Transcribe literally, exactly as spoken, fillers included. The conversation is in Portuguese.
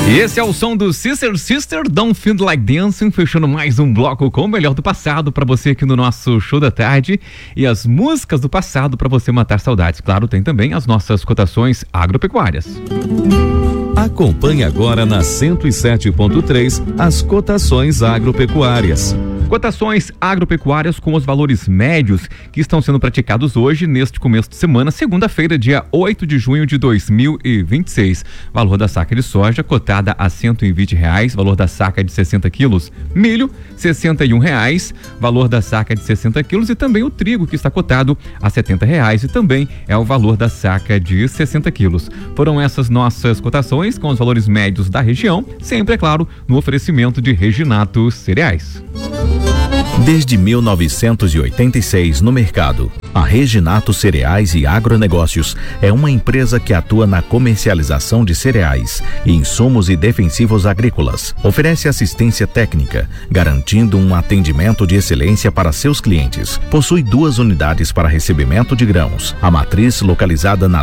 E esse é o som do Sister Sister, Don't Feel Like Dancing, fechando mais um bloco com o melhor do passado para você aqui no nosso show da tarde e as músicas do passado para você matar saudades. Claro, tem também as nossas cotações agropecuárias. Acompanhe agora na cento e sete ponto três as cotações agropecuárias. Cotações agropecuárias com os valores médios que estão sendo praticados hoje, neste começo de semana, segunda-feira, dia oito de junho de dois mil e vinte e seis. Valor da saca de soja cotada a cento e vinte reais, valor da saca de sessenta quilos. Milho, sessenta e um reais, valor da saca de sessenta quilos, e também o trigo, que está cotado a setenta reais e também é o valor da saca de sessenta quilos. Foram essas nossas cotações com os valores médios da região, sempre, é claro, no oferecimento de Reginato Cereais. Desde mil novecentos e oitenta e seis no mercado, a Reginato Cereais e Agronegócios é uma empresa que atua na comercialização de cereais, insumos e defensivos agrícolas. Oferece assistência técnica, garantindo um atendimento de excelência para seus clientes. Possui duas unidades para recebimento de grãos, a matriz localizada na